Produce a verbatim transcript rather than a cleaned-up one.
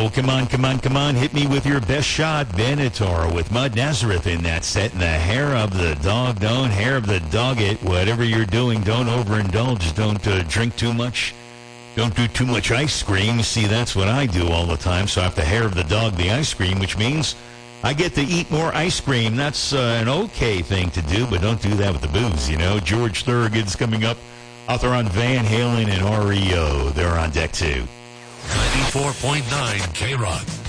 well, come on, come on, come on. Hit me with your best shot. Benatar with Mud Nazareth in that set. And the hair of the dog. Don't hair of the dog it. Whatever you're doing, don't overindulge. Don't uh, drink too much. Don't do too much ice cream. See, that's what I do all the time. So I have to hair of the dog the ice cream, which means I get to eat more ice cream. That's uh, an okay thing to do, but don't do that with the booze, you know. George Thorogood's coming up. Author on Van Halen and R E O. They're on deck, too. ninety-four point nine K-Rock.